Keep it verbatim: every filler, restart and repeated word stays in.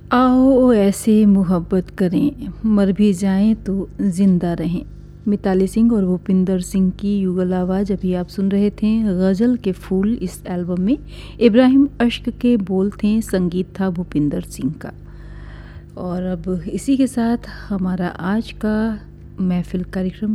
आओ ऐसे मोहब्बत करें, मर भी जाएं तो जिंदा रहें। मिताली सिंह और भूपिंदर सिंह की युगल आवाज़ अभी आप सुन रहे थे गज़ल के फूल इस एल्बम में। इब्राहिम अश्क के बोल थे, संगीत था भूपिंदर सिंह का। और अब इसी के साथ हमारा आज का महफिल कार्यक्रम